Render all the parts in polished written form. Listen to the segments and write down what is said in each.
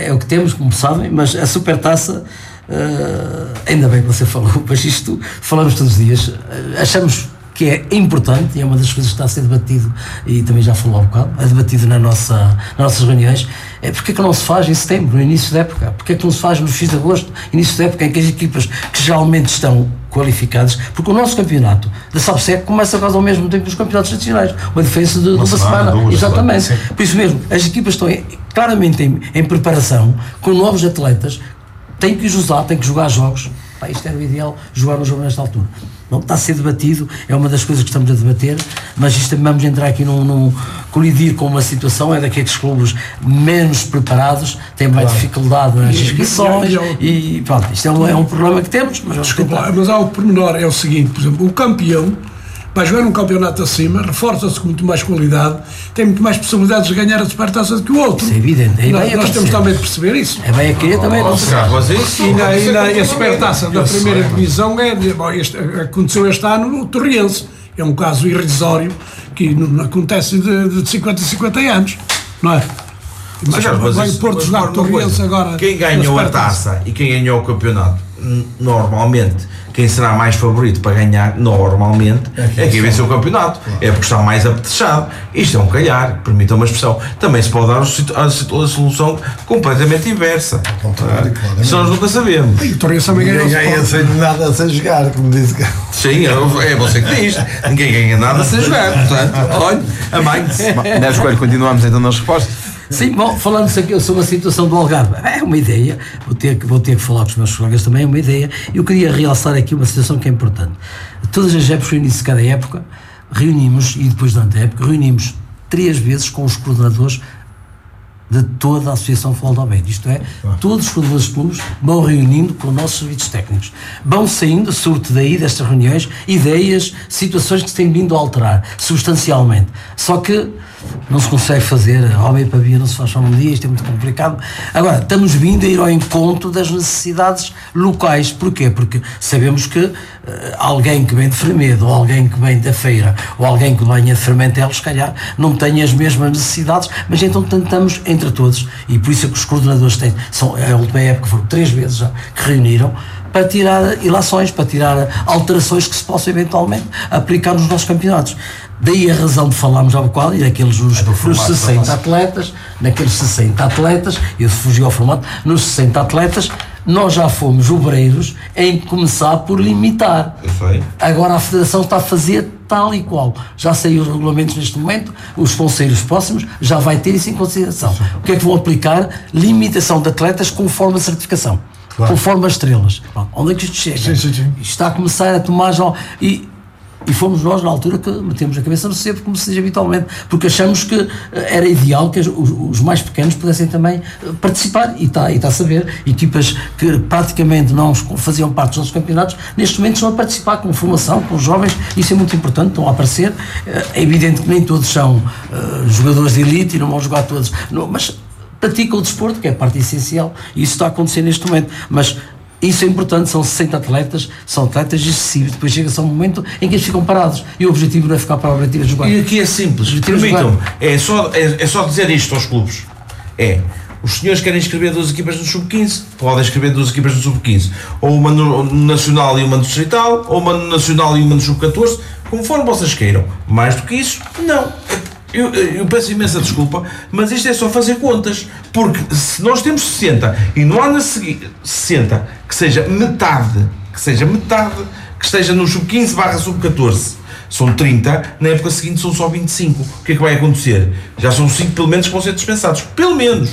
é o que temos, como sabem, mas a Supertaça, ainda bem que você falou, mas isto falamos todos os dias, achamos que é importante, e é uma das coisas que está a ser debatido, e também já falou há um bocado, é debatido nas nossas reuniões, é porque é que não se faz em setembro, no início da época, porque é que não se faz no fim de agosto, início da época, em que as equipas que geralmente estão qualificadas, porque o nosso campeonato da SABSEC começa quase ao mesmo tempo dos campeonatos nacionais, uma diferença de uma semana, exatamente, por isso mesmo, as equipas estão claramente em preparação, com novos atletas, têm que os usar, têm que jogar jogos. Isto era o ideal, jogar um jogo nesta altura. Não está a ser debatido, é uma das coisas que estamos a debater, mas isto vamos entrar aqui num colidir com uma situação, é daqueles clubes menos preparados, têm mais dificuldade nas inscrições e pronto, isto é um problema que temos, mas desculpa, mas há o pormenor, é o seguinte, por exemplo, o campeão vai jogar um campeonato acima, reforça-se com muito mais qualidade, tem muito mais possibilidades de ganhar a Supertaça do que o outro. Isso é evidente. Nós temos também de perceber isso. É bem a querer também. E a Supertaça da primeira divisão aconteceu este ano no Torriense. É um caso irrisório que não acontece de 50 a 50 anos, não é? Mas vai o Porto jogar Torriense agora. Quem ganhou a taça e quem ganhou o campeonato, normalmente, quem será mais favorito para ganhar, normalmente, é quem venceu o campeonato. É porque está mais apetechado. Isto é um calhar, permitam uma expressão. Também se pode dar a solução completamente inversa. Isso nós nunca sabemos. E o Torriense também ganhou. Ninguém ganha sem nada sem jogar, como disse. Sim, é você que diz. Ninguém ganha nada sem jogar. Portanto, olha, amai-se. Neves Coelho, continuamos então nas respostas. Sim, bom, falando-se aqui sobre a situação do Algarve, é uma ideia, vou ter que falar com os meus colegas também, é uma ideia. Eu queria realçar aqui uma situação que é importante. Todas as épocas, no início de cada época, reunimos, e depois durante a época, reunimos 3 vezes com os coordenadores de toda a Associação de Futebol de Aveiro. Isto é, todos os coordenadores de clubes vão reunindo com os nossos serviços técnicos. Vão saindo, surto daí, destas reuniões, ideias, situações que se têm vindo a alterar substancialmente. Só que não se consegue fazer, homem para via não se faz só num dia, isto é muito complicado. Agora, estamos vindo a ir ao encontro das necessidades locais. Porquê? Porque sabemos que alguém que vem de Fermedo, ou alguém que vem da Feira, ou alguém que venha de Fermentel, se calhar, não tem as mesmas necessidades, mas então tentamos entre todos, e por isso é que os coordenadores têm, a última época foram 3 vezes já que reuniram, para tirar ilações, para tirar alterações que se possam eventualmente aplicar nos nossos campeonatos. Daí a razão de falarmos há bocado, e daqueles nos 60 atletas, naqueles 60 atletas, eu fugi ao formato, nos 60 atletas, nós já fomos obreiros em começar por limitar. Agora a Federação está a fazer tal e qual. Já saiu os regulamentos neste momento, os conselhos próximos já vai ter isso em consideração. O que é que vão aplicar? Limitação de atletas conforme a certificação. Conforme as estrelas. Onde é que isto chega? Isto está a começar a tomar já... E fomos nós, na altura, que metemos a cabeça no cepo, como se diz habitualmente, porque achamos que era ideal que os mais pequenos pudessem também participar, e está a saber, equipas que praticamente não faziam parte dos nossos campeonatos, neste momento estão a participar com formação, com jovens, isso é muito importante, estão a aparecer. É evidente que nem todos são jogadores de elite e não vão jogar todos, mas praticam o desporto, que é a parte essencial, e isso está a acontecer neste momento, mas isso é importante, são 60 atletas, são atletas excessivos, depois chega-se a um momento em que eles ficam parados, e o objetivo não é ficar parado, o objetivo é jogar. E aqui é simples, permitam-me, é só dizer isto aos clubes, os senhores querem inscrever 2 equipas no Sub-15, podem inscrever 2 equipas no Sub-15, ou uma no Nacional e uma no Distrital, ou uma no Nacional e uma no Sub-14, conforme vocês queiram. Mais do que isso, não. Eu peço imensa desculpa, mas isto é só fazer contas, porque se nós temos 60 e no ano a seguir 60, que seja metade, que esteja no Sub-15/Sub-14, são 30, na época seguinte são só 25. O que é que vai acontecer? Já são 5 pelo menos que vão ser dispensados, pelo menos,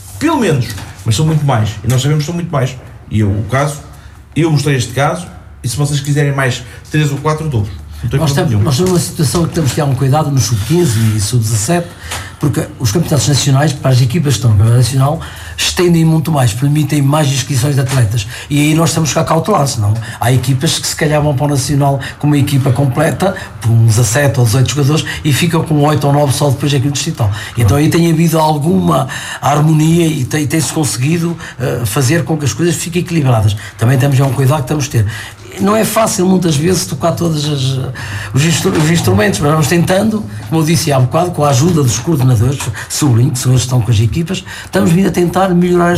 mas são muito mais, e nós sabemos que são muito mais, e eu mostrei este caso, e se vocês quiserem mais 3 ou 4, dou-vos. Nós temos uma situação que temos que ter um cuidado no Sub-15 e Sub-17, porque os campeonatos nacionais, para as equipas que estão no campeonato nacional, estendem muito mais, permitem mais inscrições de atletas, e aí nós temos que ficar cautelados, senão há equipas que se calhar vão para o nacional com uma equipa completa, por uns 17 ou 18 jogadores, e ficam com 8 ou 9 só depois aqui no distrital. Então aí tem havido alguma harmonia e tem-se conseguido fazer com que as coisas fiquem equilibradas. Também temos um cuidado que temos de ter. Não é fácil muitas vezes tocar todos os instrumentos, mas vamos tentando, como eu disse há bocado, com a ajuda dos coordenadores, sublinho, que são eles que estão com as equipas, estamos vindo a tentar melhorar